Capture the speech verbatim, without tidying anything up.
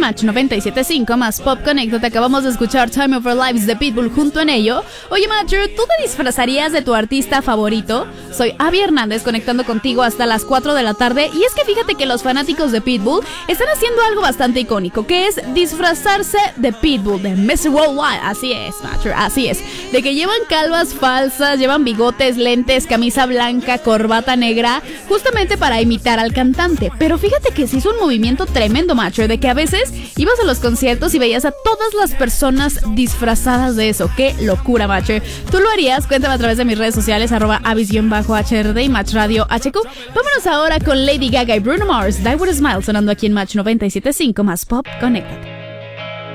Match noventa y siete punto cinco más Pop Connecta. Te acabamos de escuchar Time of Our Lives de Pitbull junto en ello. Oye, Matcher, ¿tú te disfrazarías de tu artista favorito? Soy Abby Hernández conectando contigo hasta las cuatro de la tarde. Y es que fíjate que los fanáticos de Pitbull están haciendo algo bastante icónico, que es disfrazarse de Pitbull, de mister Worldwide. Así es, Matcher, así es. De que llevan calvas falsas, llevan bigotes, lentes, camisa blanca, corbata negra, justamente para imitar al cantante. Pero fíjate que se hizo un movimiento tremendo, Matcher, de que a veces ibas a los conciertos y veías a todas las personas disfrazadas de eso. ¡Qué locura, Matcher! ¿Tú lo harías? Cuéntame a través de mis redes sociales, arroba avis-H R D y Match Radio H Q. Vámonos ahora con Lady Gaga y Bruno Mars, Die With A Smile, sonando aquí en Match noventa y siete punto cinco más Pop. Conéctate.